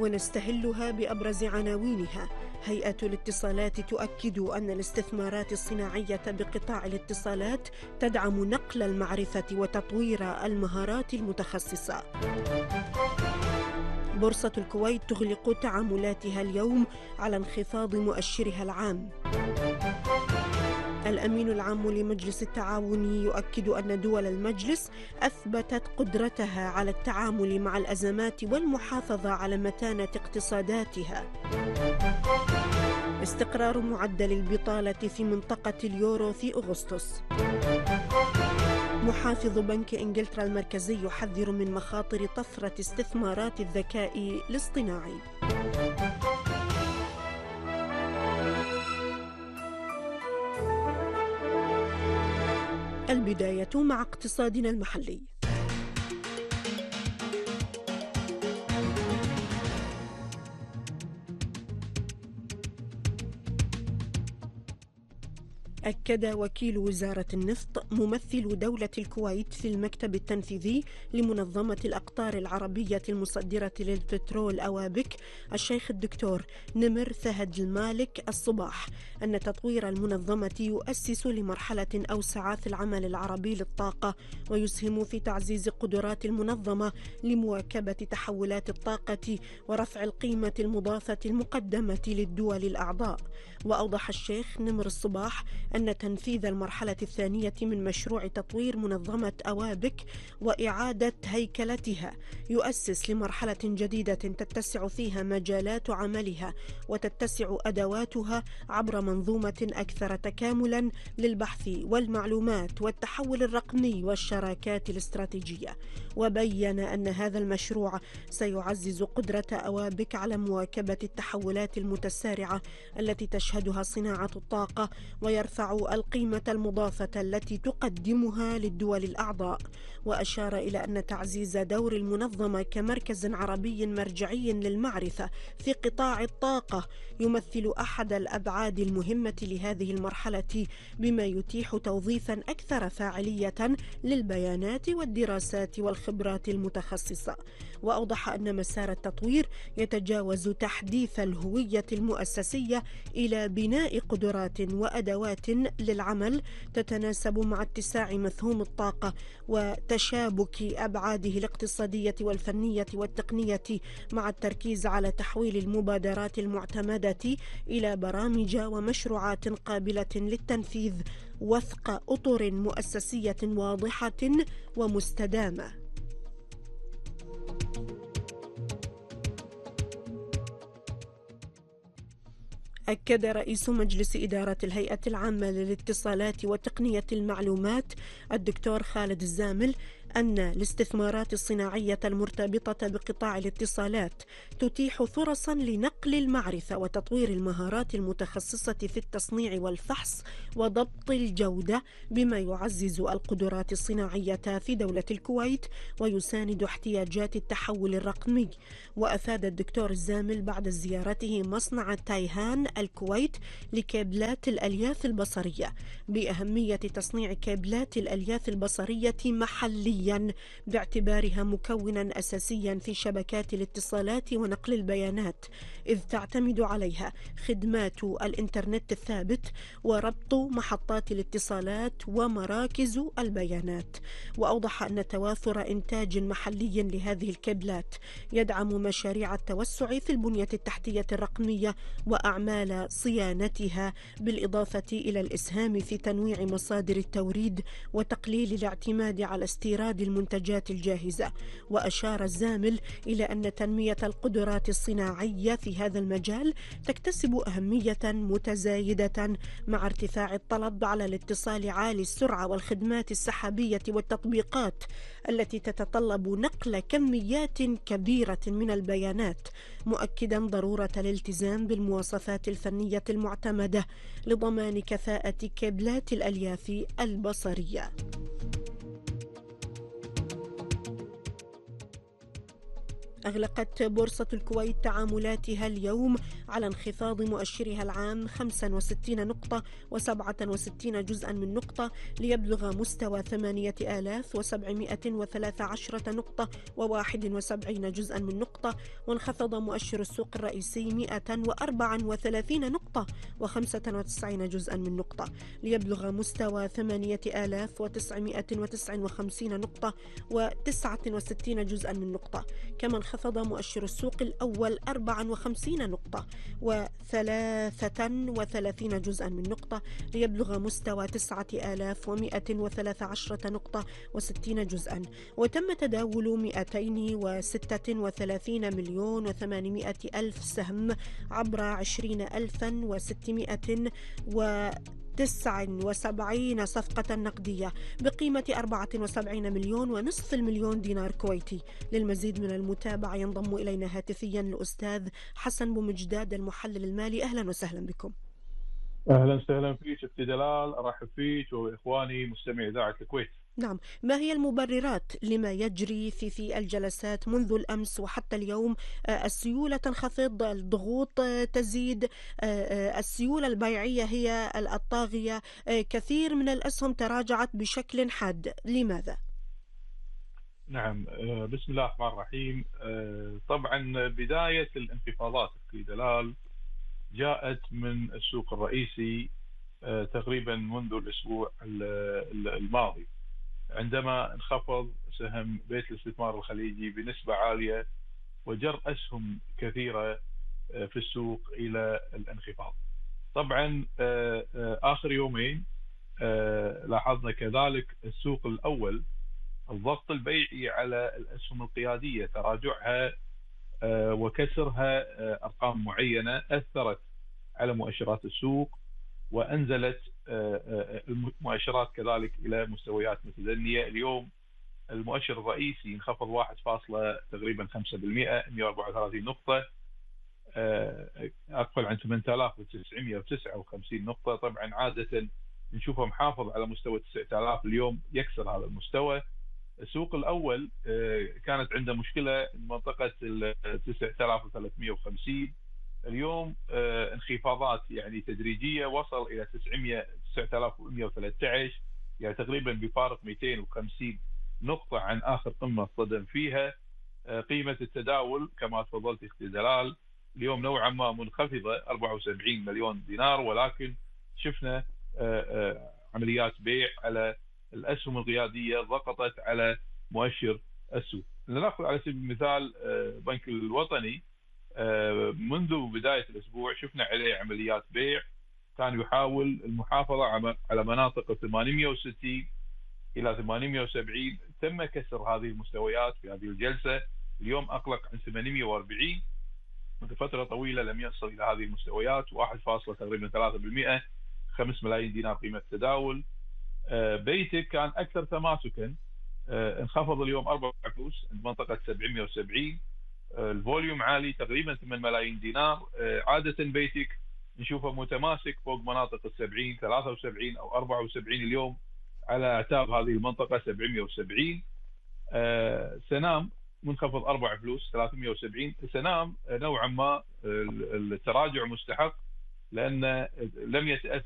ونستهلها بأبرز عناوينها. هيئة الاتصالات تؤكد أن الاستثمارات الصناعية بقطاع الاتصالات تدعم نقل المعرفة وتطوير المهارات المتخصصة. بورصة الكويت تغلق تعاملاتها اليوم على انخفاض مؤشرها العام. الأمين العام لمجلس التعاون يؤكد أن دول المجلس أثبتت قدرتها على التعامل مع الأزمات والمحافظة على متانة اقتصاداتها. استقرار معدل البطالة في منطقة اليورو في أغسطس. محافظ بنك إنجلترا المركزي يحذر من مخاطر طفرة استثمارات الذكاء الاصطناعي. البداية مع اقتصادنا المحلي. أكد وكيل وزارة النفط ممثل دولة الكويت في المكتب التنفيذي لمنظمة الأقطار العربية المصدرة للبترول أوابك الشيخ الدكتور نمر فهد المالك الصباح أن تطوير المنظمة يؤسس لمرحلة أوسع في العمل العربي للطاقة ويسهم في تعزيز قدرات المنظمة لمواكبة تحولات الطاقة ورفع القيمة المضافة المقدمة للدول الأعضاء. وأوضح الشيخ نمر الصباح أن تنفيذ المرحلة الثانية من مشروع تطوير منظمة أوابك وإعادة هيكلتها يؤسس لمرحلة جديدة تتسع فيها مجالات عملها وتتسع أدواتها عبر منظومة أكثر تكاملا للبحث والمعلومات والتحول الرقمي والشراكات الاستراتيجية. وبين أن هذا المشروع سيعزز قدرة أوابك على مواكبة التحولات المتسارعة التي تشهدها صناعة الطاقة ويرفع القيمة المضافة التي تقدمها للدول الأعضاء. وأشار إلى أن تعزيز دور المنظمة كمركز عربي مرجعي للمعرفة في قطاع الطاقة يمثل أحد الأبعاد المهمة لهذه المرحلة بما يتيح توظيفا أكثر فاعلية للبيانات والدراسات والخبرات المتخصصة. وأوضح أن مسار التطوير يتجاوز تحديث الهوية المؤسسية إلى بناء قدرات وأدوات للعمل تتناسب مع اتساع مفهوم الطاقة وتشابك أبعاده الاقتصادية والفنية والتقنية مع التركيز على تحويل المبادرات المعتمدة إلى برامج ومشروعات قابلة للتنفيذ وفق أطر مؤسسية واضحة ومستدامة. أكد رئيس مجلس إدارة الهيئة العامة للاتصالات وتقنية المعلومات الدكتور خالد الزامل أن الاستثمارات الصناعية المرتبطة بقطاع الاتصالات تتيح فرصا لنقل المعرفة وتطوير المهارات المتخصصة في التصنيع والفحص وضبط الجودة بما يعزز القدرات الصناعية في دولة الكويت ويساند احتياجات التحول الرقمي. وأفاد الدكتور الزامل بعد زيارته مصنع تايهان الكويت لكابلات الألياف البصرية بأهمية تصنيع كابلات الألياف البصرية محليا باعتبارها مكونا أساسيا في شبكات الاتصالات ونقل البيانات، إذ تعتمد عليها خدمات الإنترنت الثابت وربط محطات الاتصالات ومراكز البيانات. وأوضح أن توافر إنتاج محلي لهذه الكابلات يدعم مشاريع التوسع في البنية التحتية الرقمية وأعمال صيانتها، بالإضافة إلى الإسهام في تنويع مصادر التوريد وتقليل الاعتماد على استيراد المنتجات الجاهزة. وأشار الزامل إلى أن تنمية القدرات الصناعية في هذا المجال تكتسب أهمية متزايدة مع ارتفاع الطلب على الاتصال عالي السرعة والخدمات السحابية والتطبيقات التي تتطلب نقل كميات كبيرة من البيانات، مؤكدا ضرورة الالتزام بالمواصفات الفنية المعتمدة لضمان كفاءة كابلات الألياف البصرية. أغلقت بورصة الكويت تعاملاتها اليوم على انخفاض مؤشرها العام 65 نقطة و67 جزءا من نقطة ليبلغ مستوى 8713 نقطة و71 جزءا من نقطة. وانخفض مؤشر السوق الرئيسي 134 نقطة و95 جزءا من نقطة ليبلغ مستوى 8959 نقطة و69 جزءا من نقطة. كما انخفض مؤشر السوق الأول 54 نقطة و33 جزءا من نقطة ليبلغ مستوى 9113 نقطة و60 جزءا. وتم تداول 236 مليون و800 ألف سهم عبر 20,679 صفقة نقدية بقيمة 74 مليون ونصف المليون دينار كويتي. للمزيد من المتابعة ينضم إلينا هاتفيا الأستاذ حسن بومجداد المحلل المالي. أهلا وسهلا بكم. اهلا وسهلا فيك اختي دلال، ارحب فيك واخواني مستمعي اذاعه الكويت. نعم، ما هي المبررات لما يجري في الجلسات منذ الأمس وحتى اليوم؟ السيولة تنخفض، الضغوط تزيد، السيولة البيعية هي الطاغية، كثير من الأسهم تراجعت بشكل حاد، لماذا؟ نعم، بسم الله الرحمن الرحيم. طبعا بدايه الانخفاضات اختي دلال جاءت من السوق الرئيسي تقريبا منذ الاسبوع الماضي، عندما انخفض سهم بيت الاستثمار الخليجي بنسبة عالية وجر أسهم كثيرة في السوق إلى الانخفاض. طبعا آخر يومين لاحظنا كذلك السوق الأول الضغط البيعي على الأسهم القيادية، تراجعها وكسرها أرقام معينة أثرت على مؤشرات السوق وأنزلت المؤشرات كذلك إلى مستويات متدنية. اليوم المؤشر الرئيسي انخفض 1 تقريبا 5%، 134 نقطة، أقل عن 8959 نقطة. طبعا عادة نشوفه محافظ على مستوى 9000، اليوم يكسر هذا المستوى. السوق الأول كانت عنده مشكلة منطقة 9350، اليوم انخفاضات يعني تدريجية وصل إلى 9113، يعني تقريبا بفارق 250 نقطة عن آخر قمة صدم فيها. قيمة التداول كما تفضلت اختي دلال اليوم نوعا ما منخفضة 74 مليون دينار، ولكن شفنا عمليات بيع على الأسهم القيادية ضغطت على مؤشر السوق. لنأخذ على سبيل المثال بنك الوطني، منذ بداية الأسبوع شفنا عليه عمليات بيع، كان يحاول المحافظة على مناطق 860 إلى 870، تم كسر هذه المستويات في هذه الجلسة. اليوم أقلق عن 840، منذ فترة طويلة لم يصل إلى هذه المستويات، 1.3%، 5 ملايين دينار قيمة التداول. بيتك كان أكثر تماسكا، انخفض اليوم 4 فلوس عند منطقة 770، الفوليوم عالي تقريبا 8 ملايين دينار. عادة بيتك نشوفه متماسك فوق مناطق 70 73 أو 74، اليوم على اعتاب هذه المنطقة 770. سنام منخفض 4 فلوس 370. سنام نوعا ما التراجع مستحق لأن لم يتأثر